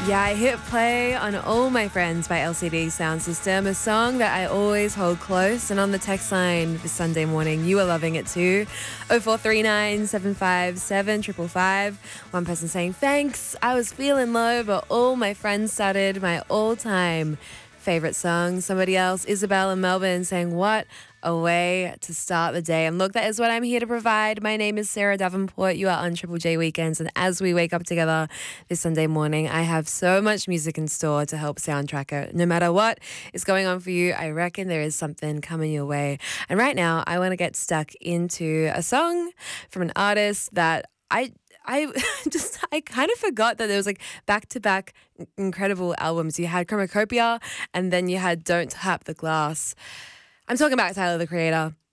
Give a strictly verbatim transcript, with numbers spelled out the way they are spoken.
Yeah, I hit play on All My Friends by L C D Sound System, a song that I always hold close. And on the text line this Sunday morning, you are loving it too. oh four three nine, seven five seven, five five five. One person saying, thanks, I was feeling low, but All My Friends started my all-time favorite song. Somebody else, Isabel in Melbourne, saying, what a way to start the day. And look, that is what I'm here to provide. My name is Sarah Davenport. You are on Triple J Weekends. And as we wake up together this Sunday morning, I have so much music in store to help soundtrack it. No matter what is going on for you, I reckon there is something coming your way. And right now, I want to get stuck into a song from an artist that I I just, I kind of forgot that there was like back-to-back incredible albums. You had Chromacopia and then you had Don't Tap the Glass. I'm talking about Tyler, the Creator.